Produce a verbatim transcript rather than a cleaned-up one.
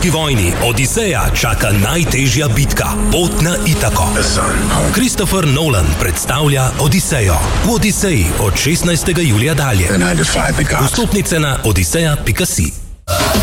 trojanski vojni Odiseja čaka najtežja bitka, pot na Itako. Christopher Nolan predstavlja Odisejo. V Odiseji od šestnajstega julija dalje. Vstopnice na odiseja pika si.